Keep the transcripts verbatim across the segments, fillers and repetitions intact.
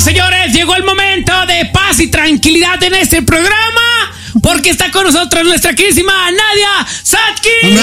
señores, llegó el momento de paz y tranquilidad en este programa, porque está con nosotros nuestra queridísima Nadia Satkin.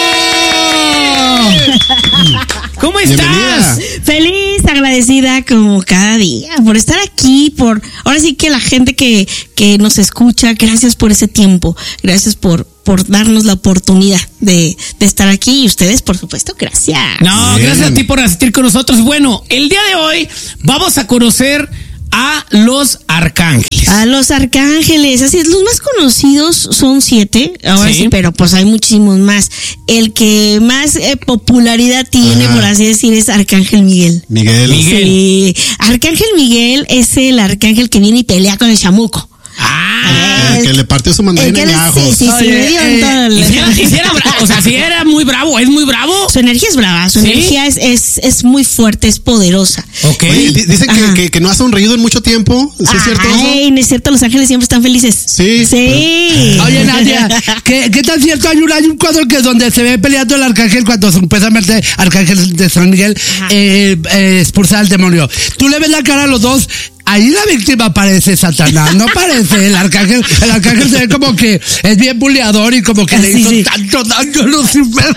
¡No! ¿Cómo estás? Bienvenida. Feliz, agradecida como cada día por estar aquí, por ahora sí que la gente que, que nos escucha, gracias por ese tiempo, gracias por por darnos la oportunidad de, de estar aquí, y ustedes, por supuesto, gracias. No, Bien. gracias a ti por asistir con nosotros. Bueno, el día de hoy vamos a conocer a los arcángeles. A los arcángeles, así es, los más conocidos son siete, ahora sí, Sí. pero pues hay muchísimos más. El que más eh, popularidad tiene, Ajá. por así decir, es Arcángel Miguel. Miguel. Miguel. Sí, Arcángel Miguel es el arcángel que viene y pelea con el chamuco. Ah, El que le partió su El mandarina que en le- sí, ajos. sí, sí, Oye, le dio en eh, todo el- y si era, y si era bravo, o sea, si era muy bravo, es muy bravo. Su energía es brava, su ¿Sí? energía es, es, es muy fuerte, es poderosa. Ok. Oye, di- dicen Ajá. que, que, que no ha sonreído en mucho tiempo. ¿Sí es cierto eso? Ay, no es cierto, los ángeles siempre están felices. Sí. Sí. Oye, Nadia, ¿qué, ¿qué tan cierto? Hay un, hay un cuadro que donde se ve peleando el arcángel cuando supuestamente Arcángel de San Miguel eh, eh, expulsa al demonio. Tú le ves la cara a los dos. Ahí la víctima parece Satanás, no parece el arcángel. El arcángel se ve como que es bien buleador y como que Ah, le sí, hizo sí. tanto daño a Lucifer.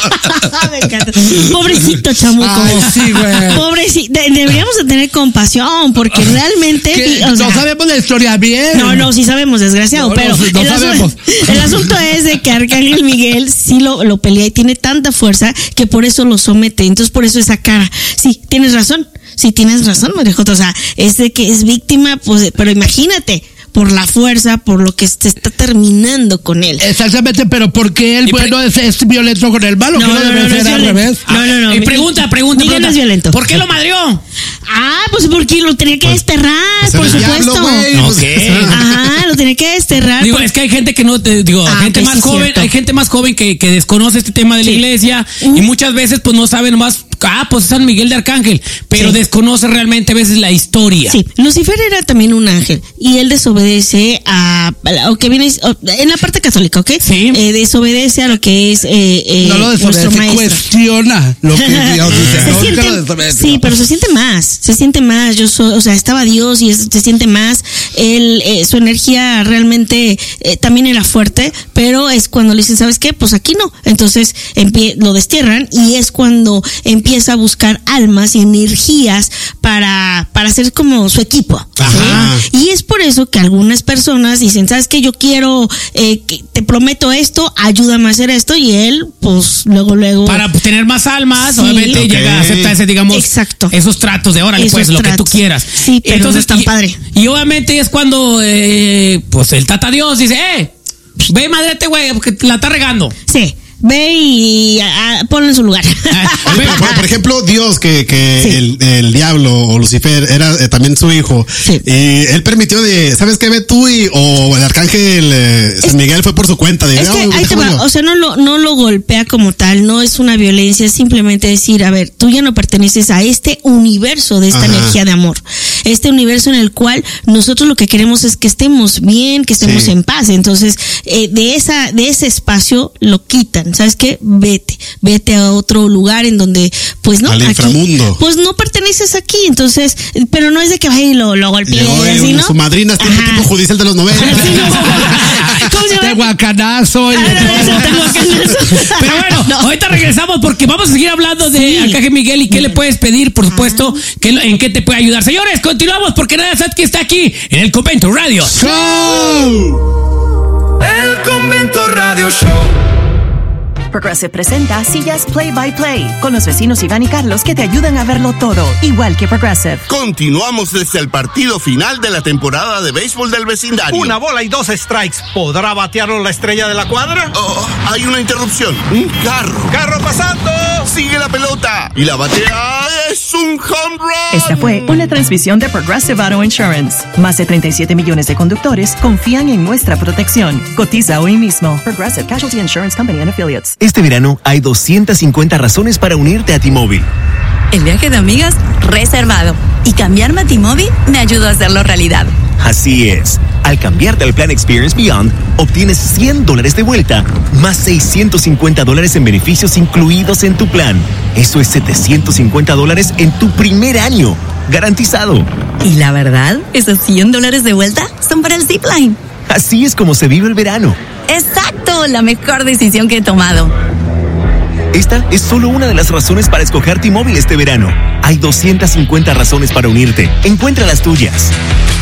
Me encanta. Pobrecito chamuco. Ay, sí, güey. Pobrecito. De- deberíamos de tener compasión, porque realmente. Que di- o sea, no sabemos la historia bien. No, no, sí sabemos, desgraciado, No, pero no, no el, sabemos. asunto, el asunto es de que Arcángel Miguel sí lo, lo pelea y tiene tanta fuerza que por eso lo somete. Entonces, por eso esa cara. Sí, tienes razón. Sí, tienes razón, Marejota. O sea, es de que es víctima, pues, pero imagínate, por la fuerza, por lo que se está terminando con él. Exactamente, pero ¿por qué el Y pre- bueno es, es violento con el malo? No, ¿Qué no, debe no, no ser es al violento. revés? No, no, no. Y pregunta, pregunta, Miguel pregunta. no es violento. ¿Por qué lo madrió? Ah, pues porque lo tenía que desterrar, Pues por era el supuesto. diablo, güey. Ok. Pues, Ajá, lo tenía que desterrar. Digo, por- es que hay gente que no te digo, Ah, gente ok, más sí, joven, cierto. hay gente más joven que, que desconoce este tema de la Sí. iglesia Ujú. y muchas veces pues no sabe nomás, ah, pues es San Miguel de Arcángel, pero Sí. desconoce realmente a veces la historia. Sí, Lucifer era también un ángel y él desobedece a, a la- o que viene o- en la parte católica, ¿ok? Sí. Eh, desobedece a lo que es eh, eh, No lo nuestro desobedece, maestro. cuestiona lo que Dios dice. Se No, siente- nunca lo desobedece. sí, pero se siente más, se siente más. Yo soy, o sea, estaba Dios y es- se siente más. Él, eh, su energía realmente eh, también era fuerte, pero es cuando le dicen, ¿sabes qué? Pues aquí no. Entonces empie- lo destierran y es cuando empieza a buscar almas y energías para para hacer como su equipo. ¿sí? Ajá. Y es por eso que algunas personas dicen, ¿sabes qué? Yo quiero, eh, que te prometo esto, ayúdame a hacer esto, y él, pues luego, luego. Para tener más almas, Sí. obviamente Ok. llega a aceptar ese, digamos, Exacto. esos tratos de órale, Esos pues, lo que tú tratos. quieras. Sí, pero no es tan y, padre. Y obviamente es cuando, eh, pues, el Tata Dios dice, eh, ve madrete, güey, porque la está regando. Sí, ve y ah, ponlo en su lugar. Ah, Oye, pero, por, por ejemplo, Dios, que, que Sí. el, el diablo o Lucifer era eh, también su hijo, Sí. y él permitió de, ¿sabes qué? Ve tú y, o el arcángel eh, San Es- Miguel fue por su cuenta. De, Es que "Oh, ahí te va, déjamelo". o sea, no lo, no lo golpea como tal, no es una violencia, es simplemente decir, a ver, tú ya no perteneces a este universo de esta Ajá. energía de amor, este universo en el cual nosotros lo que queremos es que estemos bien, que estemos Sí. en paz. Entonces, eh, de esa, de ese espacio lo quitan, ¿sabes qué? Vete, vete a otro lugar en donde, pues no, Al aquí, inframundo. pues no perteneces aquí, entonces, eh, pero no es de que vaya y lo, lo golpee, Llegó así, eh, ¿no? su madrina, este Ajá. tipo judicial de los noventa. Sí, no. ¿Cómo se llama? De guacanazo. y- Ah, no, no, eso tengo que- Pero bueno, No. ahorita regresamos porque vamos a seguir hablando de Sí. Arcángel Miguel y qué le puedes pedir, por supuesto, que, lo- en qué te puede ayudar. Señores, continuamos porque Nadia Satkin está aquí en el Convento Radio. El Convento Radio Show. Progressive presenta Sillas Play by Play con los vecinos Iván y Carlos que te ayudan a verlo todo, igual que Progressive. Continuamos desde el partido final de la temporada de béisbol del vecindario. Una bola y dos strikes. ¿Podrá batearlo la estrella de la cuadra? Oh, hay una interrupción. Un carro. ¡Carro pasando! Sigue la pelota. Y la batea es un home run. Esta fue una transmisión de Progressive Auto Insurance. Más de treinta y siete millones de conductores confían en nuestra protección. Cotiza hoy mismo. Progressive Casualty Insurance Company and Affiliates. Este verano hay doscientas cincuenta razones para unirte a T-Mobile. El viaje de amigas reservado. Y cambiarme a T-Mobile me ayudó a hacerlo realidad. Así es. Al cambiarte al plan Experience Beyond, obtienes cien dólares de vuelta, más seiscientos cincuenta dólares en beneficios incluidos en tu plan. Eso es setecientos cincuenta dólares en tu primer año. Garantizado. Y la verdad, esos cien dólares de vuelta son para el Zipline. Así es como se vive el verano. ¡Exacto! La mejor decisión que he tomado. Esta es solo una de las razones para escoger T-Mobile este verano. Hay doscientas cincuenta razones para unirte. Encuentra las tuyas.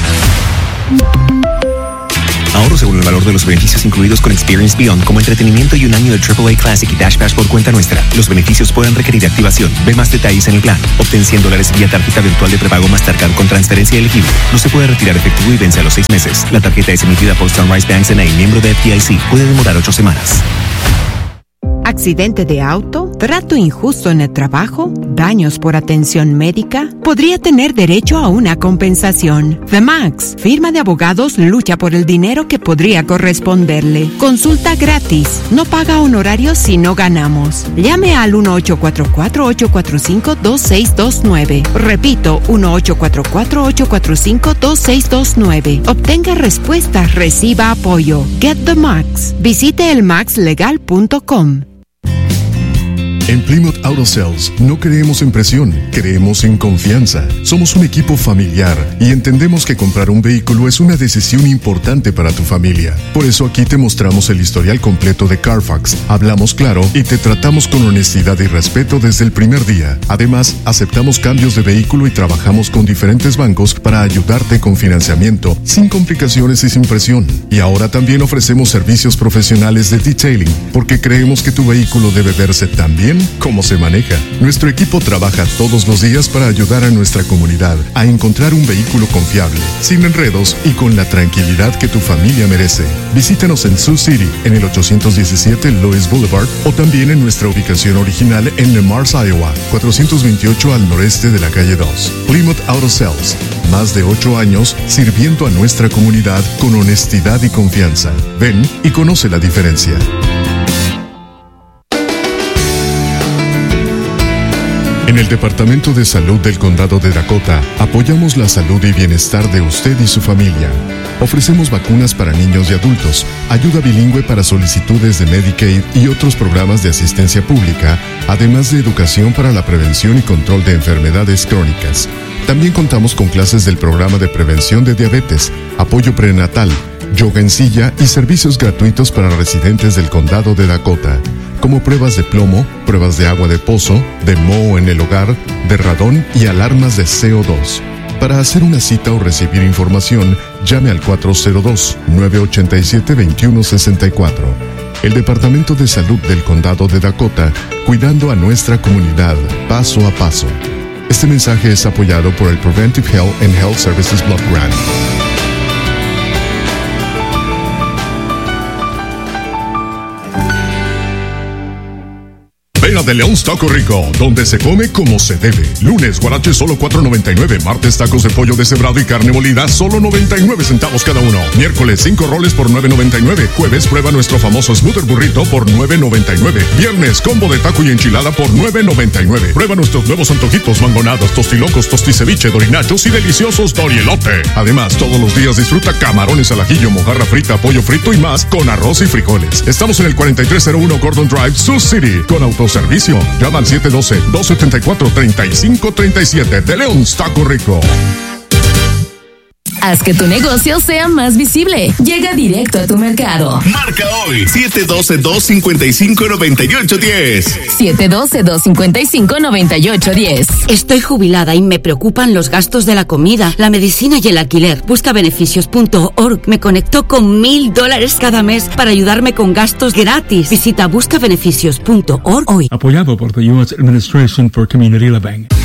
Ahorro según el valor de los beneficios incluidos con Experience Beyond, como entretenimiento y un año de triple A Classic y Dash Pass por cuenta nuestra. Los beneficios pueden requerir activación. Ve más detalles en el plan. Obtén cien dólares vía tarjeta virtual de prepago Mastercard con transferencia elegible. No se puede retirar efectivo y vence a los seis meses. La tarjeta es emitida por Sunrise Banks N A, miembro de F D I C. Puede demorar ocho semanas. ¿Accidente de auto? ¿Trato injusto en el trabajo? ¿Daños por atención médica? Podría tener derecho a una compensación. The Max, firma de abogados, lucha por el dinero que podría corresponderle. Consulta gratis. No paga honorarios si no ganamos. Llame al uno ocho cuatro cuatro, ocho cuatro cinco, dos seis dos nueve. Repito, uno ocho cuatro cuatro, ocho cuatro cinco, dos seis dos nueve. Obtenga respuestas, reciba apoyo. Get the Max. Visite el max legal punto com. En Plymouth Auto Sales no creemos en presión, creemos en confianza. Somos un equipo familiar y entendemos que comprar un vehículo es una decisión importante para tu familia. Por eso aquí te mostramos el historial completo de Carfax, hablamos claro y te tratamos con honestidad y respeto desde el primer día. Además, aceptamos cambios de vehículo y trabajamos con diferentes bancos para ayudarte con financiamiento, sin complicaciones y sin presión. Y ahora también ofrecemos servicios profesionales de detailing, porque creemos que tu vehículo debe verse tan bien cómo se maneja. Nuestro equipo trabaja todos los días para ayudar a nuestra comunidad a encontrar un vehículo confiable, sin enredos y con la tranquilidad que tu familia merece. Visítanos en Sioux City, en el ochocientos diecisiete Louis Boulevard, o también en nuestra ubicación original en Le Mars, Iowa, cuatrocientos veintiocho al noreste de la calle dos. Plymouth Auto Sales, más de ocho años sirviendo a nuestra comunidad con honestidad y confianza. Ven y conoce la diferencia. En el Departamento de Salud del Condado de Dakota, apoyamos la salud y bienestar de usted y su familia. Ofrecemos vacunas para niños y adultos, ayuda bilingüe para solicitudes de Medicaid y otros programas de asistencia pública, además de educación para la prevención y control de enfermedades crónicas. También contamos con clases del programa de prevención de diabetes, apoyo prenatal, yoga en silla y servicios gratuitos para residentes del Condado de Dakota, como pruebas de plomo, pruebas de agua de pozo, de moho en el hogar, de radón y alarmas de C O dos. Para hacer una cita o recibir información, llame al cuatro cero dos, nueve ocho siete, dos uno seis cuatro. El Departamento de Salud del Condado de Dakota, cuidando a nuestra comunidad, paso a paso. Este mensaje es apoyado por el Preventive Health and Health Services Block Grant. Ven a De Leon's Taco Rico, donde se come como se debe. Lunes, guaraches solo cuatro noventa y nueve. Martes, tacos de pollo deshebrado y carne molida, solo noventa y nueve centavos cada uno. Miércoles, cinco roles por nueve noventa y nueve. Jueves, prueba nuestro famoso Smoother Burrito por nueve noventa y nueve. Viernes, combo de taco y enchilada por nueve noventa y nueve. Prueba nuestros nuevos antojitos, mangonadas, tostilocos, tosticeviche, dorinachos y deliciosos dorielote. Además, todos los días disfruta camarones al ajillo, mojarra frita, pollo frito y más con arroz y frijoles. Estamos en el cuarenta y tres cero uno Gordon Drive, Sioux City, con autoservicio. Llama al siete uno dos, dos siete cuatro, tres cinco tres siete. De Leon's Taco Rico. Haz que tu negocio sea más visible. Llega directo a tu mercado. Marca hoy siete uno dos, dos cinco cinco, nueve ocho uno cero. siete uno dos, dos cinco cinco, nueve ocho uno cero. Estoy jubilada y me preocupan los gastos de la comida, la medicina y el alquiler. Busca beneficios punto org me conectó con mil dólares cada mes para ayudarme con gastos gratis. Visita busca beneficios punto org hoy. Apoyado por the U S Administration for Community Living.